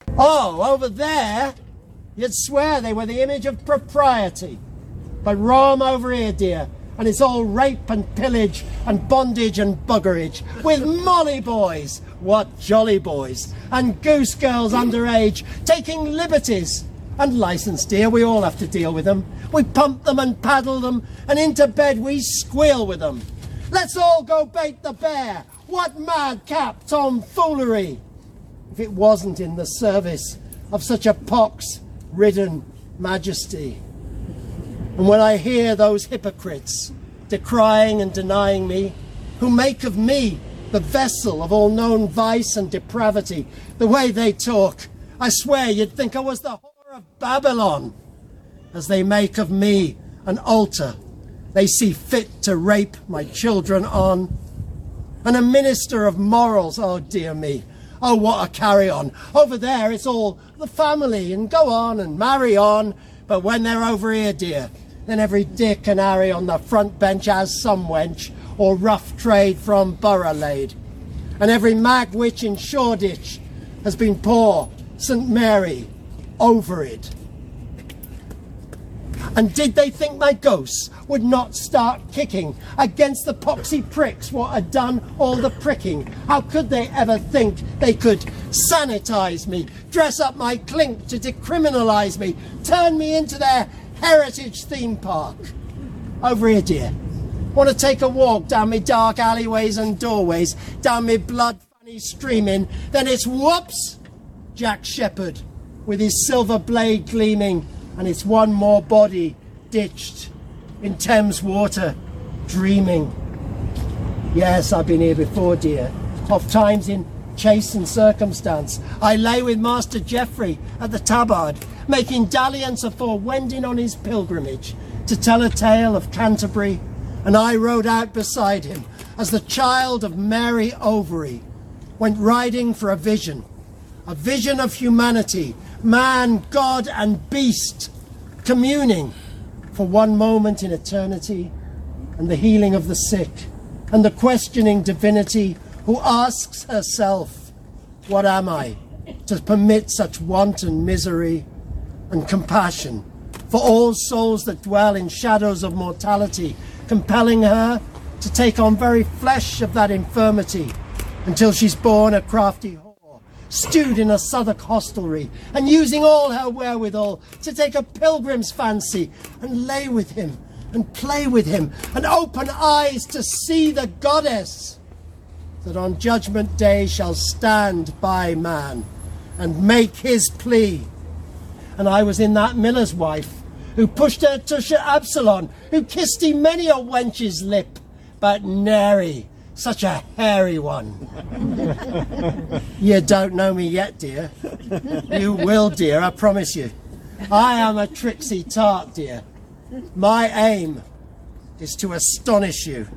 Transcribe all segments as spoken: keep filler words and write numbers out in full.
Oh, over there, you'd swear they were the image of propriety. But roam over here, dear, and it's all rape and pillage and bondage and buggerage, with molly boys, what jolly boys, and goose girls underage, taking liberties. And licence, dear, we all have to deal with them. We pump them and paddle them, and into bed we squeal with them. Let's all go bait the bear. What madcap tomfoolery! If it wasn't in the service of such a pox-ridden majesty. And when I hear those hypocrites decrying and denying me, who make of me the vessel of all known vice and depravity, the way they talk, I swear you'd think I was the whore of Babylon. As they make of me an altar they see fit to rape my children on. And a minister of morals, oh dear me, oh what a carry-on. Over there it's all the family and go on and marry on, but when they're over here, dear, then every Dick and Harry on the front bench has some wench or rough trade from Borough laid. And every mag witch in Shoreditch has been poor Saint Mary over it. And did they think my ghosts would not start kicking against the poxy pricks what had done all the pricking? How could they ever think they could sanitise me, dress up my clink to decriminalise me, turn me into their heritage theme park? Over here, dear. Want to take a walk down me dark alleyways and doorways, down me blood fanny streaming, then it's whoops! Jack Shepherd with his silver blade gleaming, and it's one more body ditched in Thames water, dreaming. Yes, I've been here before, dear, oft times in chase and circumstance. I lay with Master Geoffrey at the Tabard, making dalliance afore wending on his pilgrimage to tell a tale of Canterbury, and I rode out beside him as the child of Mary Overy went riding for a vision, a vision of humanity, man, God and beast, communing for one moment in eternity, and the healing of the sick, and the questioning divinity who asks herself, what am I to permit such wanton misery, and compassion for all souls that dwell in shadows of mortality, compelling her to take on very flesh of that infirmity until she's born a crafty whore, stewed in a Southwark hostelry, and using all her wherewithal to take a pilgrim's fancy and lay with him and play with him and open eyes to see the goddess that on judgment day shall stand by man and make his plea. And I was in that miller's wife who pushed her tusher Absalom, who kissed him many a wench's lip, but nary such a hairy one. You don't know me yet, dear. You will, dear, I promise you. I am a tricksy tart, dear. My aim is to astonish you.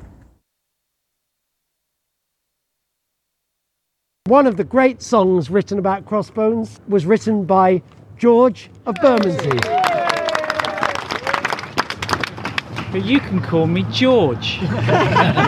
One of the great songs written about Crossbones was written by George of Bermondsey. But you can call me George.